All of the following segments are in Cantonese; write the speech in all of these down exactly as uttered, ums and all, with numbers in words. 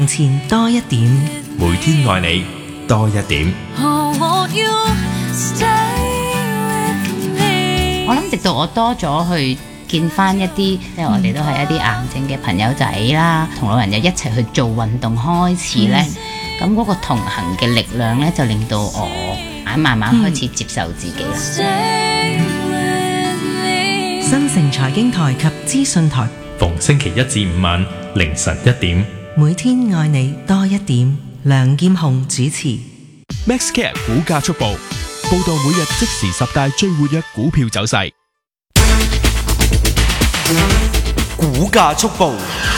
前多一點， 每天愛你多一點。 我諗直到我多咗去見翻一啲，即係我哋都係一啲癌症嘅朋友仔啦，同老人又一齊去做運動開始呢。咁嗰、嗯、個同行嘅力量呢，就令到我慢慢開始接受自己啦。 嗯、新城財經台及資訊台， 逢星期一至五晚凌晨一點， 每天愛你多一點。梁劍雄主持。 MaxCare 股價速報，報道每日即時十大最活躍股票走勢。 股價速報。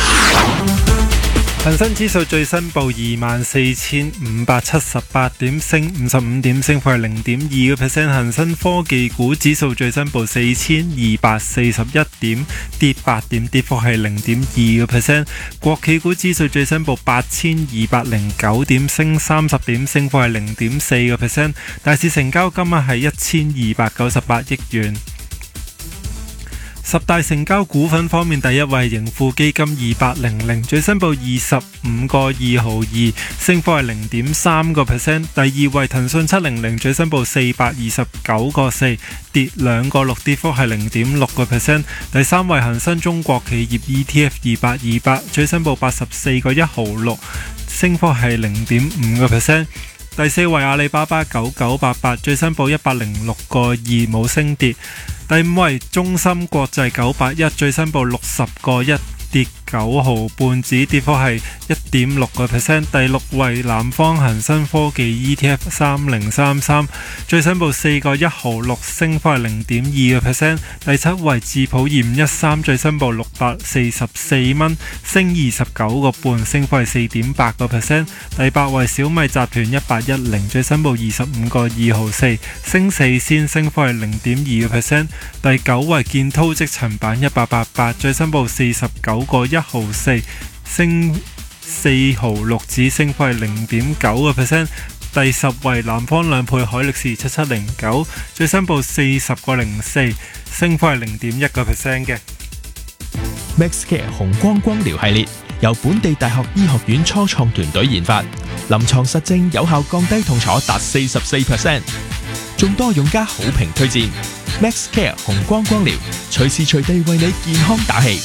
恒生指數最新報二萬四千五百七十八點，升五十五點，升幅係零點二個 percent。恒生科技股指數最新報四千二百四十一點，跌八點，跌幅係零點二個 percent。國企股指數最新報八千二百零九點，升三十點，升幅係零點四個 percent。大市成交金額係一千二百九十八億元。十大成交股份方面，第一位盈富基金二八零零，最新報二十五個二毫二，升幅係零點三個 percent。第二位騰訊七零零，最新報四百二十九個四，跌兩個六，跌幅係零點六個 percent。第三位恒生中國企業 E T F 二八二八，最新報八十四個一毫六，升幅係零點五個 percent。第四位阿里巴巴九九八八，最新報一百零六個二，冇升跌。第五位中芯國際九八一，最新報六十個一，跌九毫半子，跌幅係一點六個 percent。第六位南方恒生科技 E T F 三零三三，最新報四個一毫六，升幅係零點二個 percent。第七位智普二五一三，最新報六百四十四蚊，升二十九個半，升幅係四點八個 percent。第八位小米集團一八一零，最新報二十五個二毫四，升四仙，升幅係零點二個 percent。第九位建滔積層板一八八八，最新報四十九個一毫四，升四毫六子，升幅係零點九個 percent。第十位南方兩倍海力士七七零九，最新報四十個零四，升幅係零點一個 percent 嘅。 MaxCare 紅光光療系列由本地大學醫學院初創團隊研發，臨床實證有效降低痛楚達四十四 percent， 眾多用家好評推薦。MaxCare 紅光光療，隨時隨地為你健康打氣。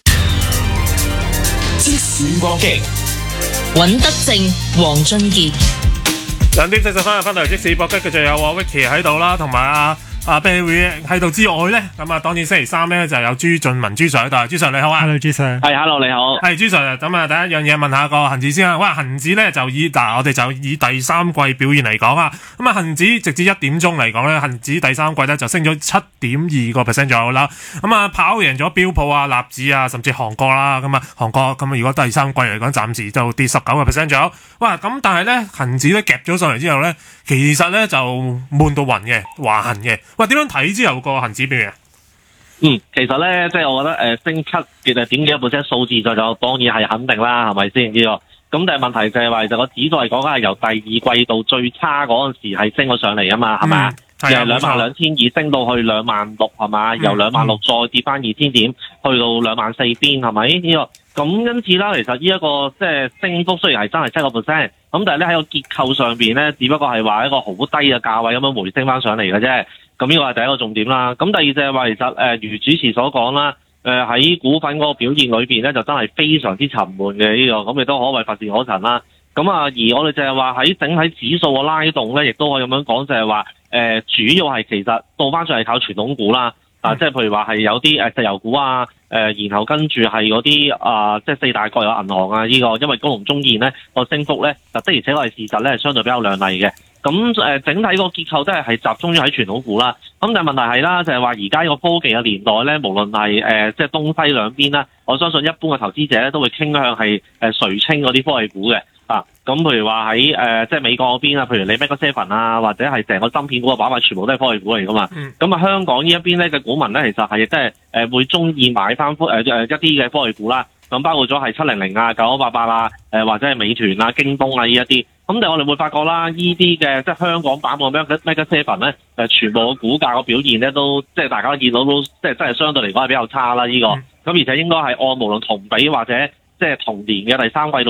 即時光擊， 尹德正、黃俊傑。 兩點四十分翻到嚟即時搏擊嘅就有阿 Vicky 喺度啦，同埋阿阿 Barry 喺度之外咧，咁啊當然星期三咧就有朱俊文朱 Sir 喺度。朱 Sir 你好啊 ，Hello 朱 Sir， 係 Hello 你好， 係朱 Sir。咁啊第一樣嘢問下個恒指先啊，哇恒指咧就以嗱我哋就以第三季表現嚟講啊，咁啊恒指直至一點鐘嚟講咧，恒指第三季咧就升咗七點二個 percent 左右啦，咁啊跑贏咗標普啊、納指啊，甚至韓國啦，咁啊韓國咁啊如果第三季嚟講，暫時就跌十九個 percent 左右，哇咁但係咧恒指咧夾咗上嚟之後咧，其實咧就悶到暈嘅，橫行嘅，哇點樣睇之後個恒指表現？ 嗯，其實咧，即係我覺得誒、呃、升七嘅點幾個 percent 數字就就當然係肯定啦，係咪先呢個？咁但係問題就係話，就個指數嚟講係由第二季度最差嗰陣時係升咗上嚟啊嘛，係咪、嗯？由兩萬兩千二升到去兩萬六係嘛？由兩萬六再跌翻二千點，去到兩萬四邊係咪呢個？咁因此啦，其實呢、這、一個即係升幅雖然係真係七個 percent，咁但係咧喺個結構上邊咧，只不過係話一個好低嘅價位咁樣回升翻上嚟嘅啫。咁呢個係第一個重點啦。咁第二就係話其實誒、呃，如主持所講啦，誒、呃、喺股份嗰個表現裏邊咧，就真係非常之沉悶嘅呢個，咁亦都可謂乏善可陳啦。咁啊，而我哋就係話喺整體指數嘅拉動咧，亦都可以咁樣講，就係話誒主要係其實倒翻上係靠傳統股啦。啊，即係譬如話係有啲誒石油股啊，誒、呃、然後跟住係嗰啲啊，即係四大國有銀行啊呢、這個，因為工農中建咧個升幅咧，就的而且確係事實咧係相對比較亮麗嘅。咁誒、呃、整體個結構都係係集中於喺傳統股啦。咁但係問題係啦，就係話而家呢個科技嘅年代咧，無論係誒、呃、即係東西兩邊啦，我相信一般嘅投資者咧都會傾向係誒垂青嗰啲科技股嘅。啊，咁譬如話喺誒即係美國嗰邊啊，譬如你 Mega Seven 啊，或者係成個芯片股嘅板塊，全部都係科技股嚟噶嘛。咁啊、嗯，香港呢一邊咧嘅股民咧，其實係亦都係誒會中意買翻科誒誒一啲嘅科技股啦。咁包括咗係七零零啊、九九八八啊、誒或者係美團啊、京東啊呢一啲。咁但係我哋會發覺啦，呢啲嘅即係香港版嘅 Mega Mega Seven 咧，誒全部嘅股價嘅表現咧都即係大家見到都即係真係相對嚟講係比較差啦呢、這個。咁、嗯、而且應該係按無論同比或者即係同年嘅第三季度